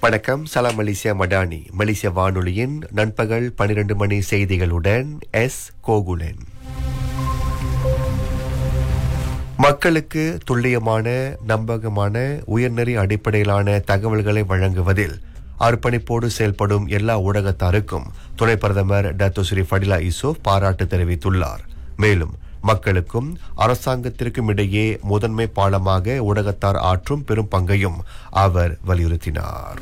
வணக்கம். சலாம் மலேசியா மடானி மலேசிய வானொலியின் நண்பகல் 12 மணி செய்திகளுடன் எஸ் கோகுலன். மக்களுக்கு துல்லியமான, நம்பகமான, உயர்நெறி அடிப்படையிலான தகவல்களை வழங்குவதில் அர்ப்பணிப்போடு செயல்படும் எல்லா ஊடகத்தாருக்கும் துணை பிரதமர் டத்தோ ஸ்ரீ ஃபடிலா யூசுப் பாராட்டு தெரிவித்துள்ளார். மேலும் மக்களுக்கும் அரசாங்கத்திற்கும் இடையே முதன்மை பாலமாக ஊடகத்தார் ஆற்றும் பெரும் பங்கையும் அவர் வலியுறுத்தினார்.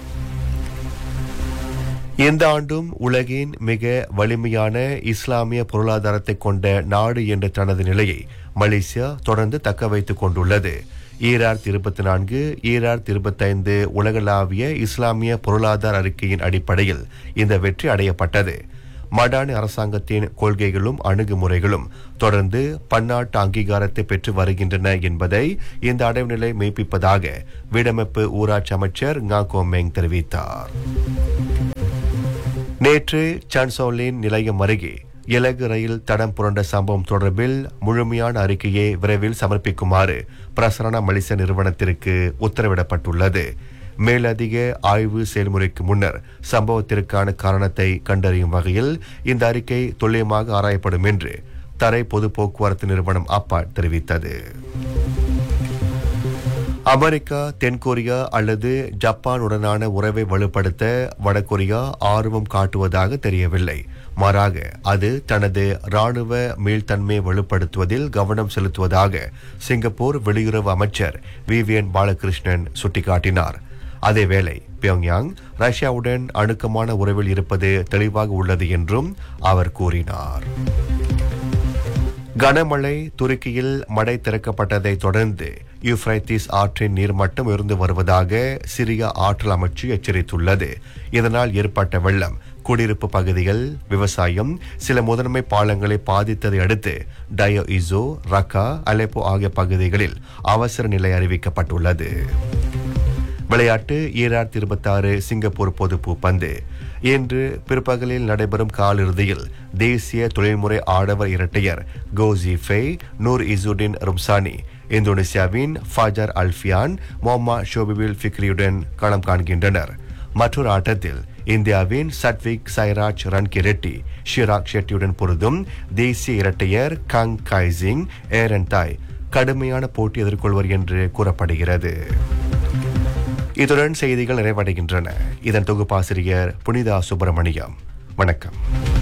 இந்த ஆண்டும் உலகின் மிக வலிமையான இஸ்லாமிய பொருளாதாரத்தை கொண்ட நாடு என்ற தனது நிலையை மலேசியா தொடர்ந்து தக்க வைத்துக் கொண்டுள்ளது. 2024 2025 உலகளாவிய இஸ்லாமிய பொருளாதார அறிக்கையின் அடிப்படையில் இந்த வெற்றி அடையப்பட்டது. மடானி அரசாங்கத்தின் கொள்கைகளும் அணுகுமுறைகளும் தொடர்ந்து பன்னாட்டு அங்கீகாரத்தை பெற்று வருகின்றன என்பதை இந்த அடைவுநிலை மெய்ப்பிப்பதாக வீடமைப்பு ஊராட்சி அமைச்சர் ngா கோமெங் தெரிவித்தார். நேற்று சான்சோலின் நிலையம் அருகே இலகு ரயில் தடம் புரண்ட சம்பவம் தொடர்பில் முழுமையான அறிக்கையை விரைவில் சமர்ப்பிக்குமாறு பிரசரண மலேசியா நிறுவனத்திற்கு உத்தரவிடப்பட்டுள்ளது. மேலதிக ஆய்வு செயல்முறைக்கு முன்னர் சம்பவத்திற்கான காரணத்தை கண்டறியும் வகையில் இந்த அறிக்கை துல்லியமாக ஆராயப்படும் என்று தரை பொது போக்குவரத்து நிறுவனம் அப்பாட் தெரிவித்தது. அமெரிக்கா, தென்கொரியா அல்லது ஜப்பானுடனான உறவை வலுப்படுத்த வடகொரியா ஆர்வம் காட்டுவதாக தெரியவில்லை. மாறாக அது தனது ராணுவ மீள்தன்மையை வலுப்படுத்துவதில் கவனம் செலுத்துவதாக சிங்கப்பூர் வெளியுறவு அமைச்சர் விவியன் பாலகிருஷ்ணன் சுட்டிக்காட்டினார். அதேவேளை பியோங்யாங் ரஷ்யாவுடன் அணுக்கமான உறவில் இருப்பது தெளிவாக உள்ளது என்றும் அவர் கூறினார். கனமழை துருக்கியில் மடை திறக்கப்பட்டதை தொடர்ந்து யூப்ரைட்டிஸ் ஆற்றின் நீர்மட்டம் உயர்ந்து வருவதாக சிரியா ஆற்றல் அமைச்சு எச்சரித்துள்ளது. இதனால் ஏற்பட்ட வெள்ளம் குடியிருப்பு பகுதிகள், விவசாயம், சில முதன்மை பாலங்களை பாதித்ததை அடுத்து டயோ இசோ, ரக்கா, அலெப்போ ஆகிய பகுதிகளில் அவசர நிலை அறிவிக்கப்பட்டுள்ளது. விளையாட்டு 2026 சிங்கப்பூர் பொது பூப்பந்து இன்று பிற்பகலில் நடைபெறும் காலிறுதியில் தேசிய தொழில்முறை ஆடவர் இரட்டையர் கோ ஜிஃபே, நூர் இசுடின் ரும்சானி இந்தோனேசியாவின் ஃபாஜர் அல்ஃபியான், மொஹம்மத் ஷோபிபில் ஃபிக்ரியுடன் களம் காண்கின்றனர். மற்றொரு ஆட்டத்தில் இந்தியாவின் சட்விக் சைராஜ் ரன்கிரெட்டி ஷிராக் ஷெட்டியுடன் பொருதும் தேசிய இரட்டையர் கங் கைசிங் ஏரன் தாய் கடுமையான போட்டி எதிர்கொள்வர் என்று கூறப்படுகிறது. இத்துடன் செய்திகள் நிறைவடைகின்றன. இதன் தொகுப்பாசிரியர் புனிதா சுப்பிரமணியம். வணக்கம்.